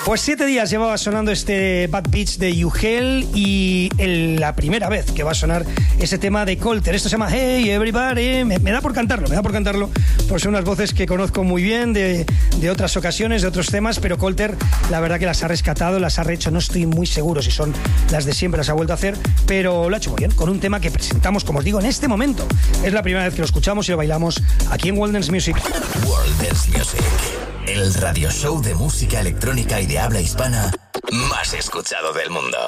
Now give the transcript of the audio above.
Pues 7 días llevaba sonando este Bad Beach de UGEL y la primera vez que va a sonar ese tema de Colter. Esto se llama Hey Everybody. Me da por cantarlo, pues son unas voces que conozco muy bien de otras ocasiones, de otros temas, pero Colter la verdad que las ha rescatado, las ha rehecho, no estoy muy seguro si son las de siempre, las ha vuelto a hacer, pero lo ha hecho muy bien, con un tema que presentamos, como os digo, en este momento. Es la primera vez que lo escuchamos y lo bailamos aquí en World Dance Music. World Dance Music, el radio show de música electrónica y de habla hispana más escuchado del mundo.